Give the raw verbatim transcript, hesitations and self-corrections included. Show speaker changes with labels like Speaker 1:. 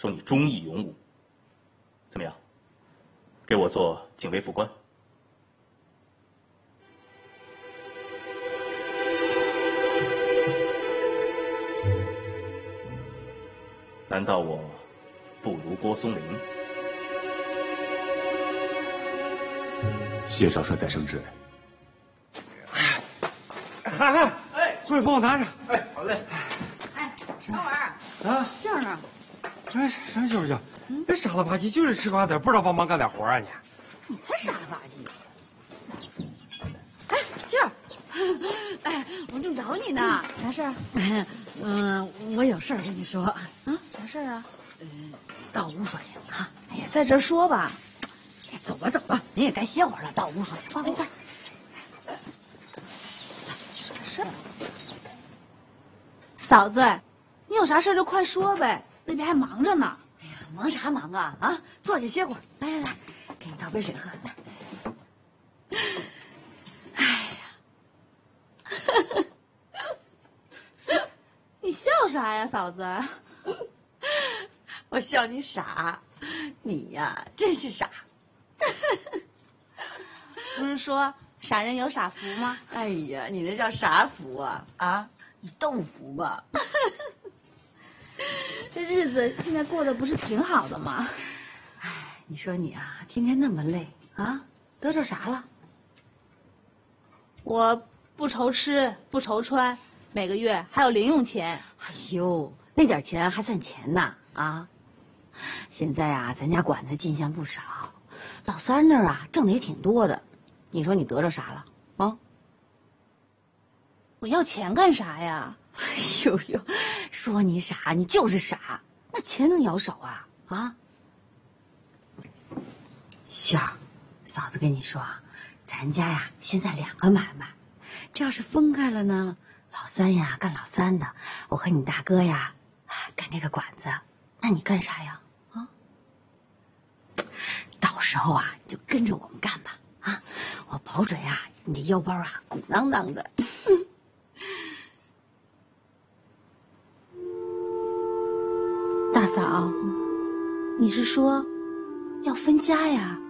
Speaker 1: 说你忠义勇武。怎么样？给我做警卫副官？难道我不如郭松龄？
Speaker 2: 谢少帅在升职。
Speaker 3: 哎哎哎，过来帮我拿着。
Speaker 4: 哎，好嘞。
Speaker 5: 哎，高文
Speaker 3: 啊，
Speaker 5: 杏呢？
Speaker 3: 哎，什么舅舅？这傻了吧唧就是吃瓜子，不知道帮忙干点活啊你？
Speaker 5: 你才傻了吧唧！哎，杏儿，哎，我正找你呢，啥事儿？嗯，我有事儿跟你说。啊，啥事儿啊？嗯，到屋说去啊。哎呀，在这儿说吧。走吧走吧，你也该歇会儿了，到屋说去。快快快！啥事儿？嫂子，你有啥事儿就快说呗，那边还忙着呢。哎呀，忙啥忙啊？啊，坐下歇会儿。来来来，给你倒杯水喝。来。哎呀，你笑啥呀，嫂子？
Speaker 6: 我笑你傻，你呀真是傻。
Speaker 5: 不是说傻人有傻福吗？
Speaker 6: 哎呀，你那叫啥福啊？啊，你豆腐吧。
Speaker 5: 这日子现在过得不是挺好的吗？
Speaker 6: 哎，你说你啊，天天那么累啊，得着啥了？
Speaker 5: 我不愁吃，不愁穿，每个月还有零用钱。
Speaker 6: 哎呦，那点钱还算钱呐啊！现在啊，咱家管子进项不少，老三那儿啊挣的也挺多的，你说你得着啥了啊？
Speaker 5: 我要钱干啥呀？
Speaker 6: 哎呦呦，说你傻，你就是傻，那钱能要少啊啊！秀儿，嫂子跟你说啊，咱家呀现在两个买卖，这要是分开了呢，老三呀干老三的，我和你大哥呀干这个管子，那你干啥呀？啊？到时候啊就跟着我们干吧啊！我保准啊，你这腰包啊鼓囊囊的。
Speaker 5: 大嫂，你是说要分家呀？